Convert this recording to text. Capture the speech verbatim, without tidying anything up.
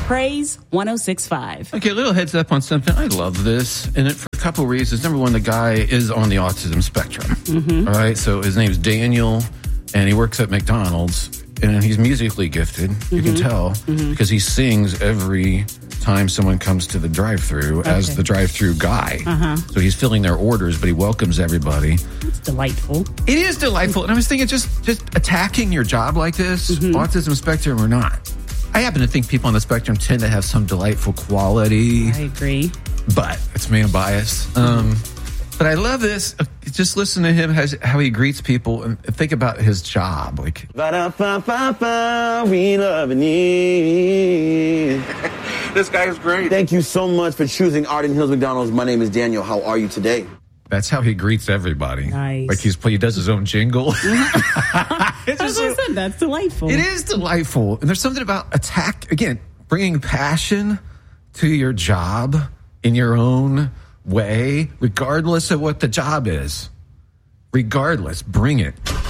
Praise one oh six point five. Okay, a little heads up on something. I love this, and it, for a couple of reasons. Number one, the guy is on the autism spectrum. Mm-hmm. All right, so his name's Daniel, and he works at McDonald's, and he's musically gifted. Mm-hmm. You can tell mm-hmm. because he sings every time someone comes to the drive-thru okay. as the drive-thru guy. Uh-huh. So he's filling their orders, but he welcomes everybody. It's delightful. It is delightful, and I was thinking, just just attacking your job like this, mm-hmm. autism spectrum or not. I happen to think people on the spectrum tend to have some delightful quality. I agree. But it's me, I'm biased. Um, but I love this. Just listen to him, has, how he greets people, and think about his job. Like, Ba-da-ba-ba-ba, we love and need. This guy is great. Thank you so mumuch for choosing Arden Hills McDonald's. My name is Daniel. How are you today? That's how he greets everybody. Nice. Like he's he does his own jingle. It's just, As I said, that's delightful. It is delightful. And there's something about attack, again, bringing passion to your job in your own way, regardless of what the job is. Regardless, bring it.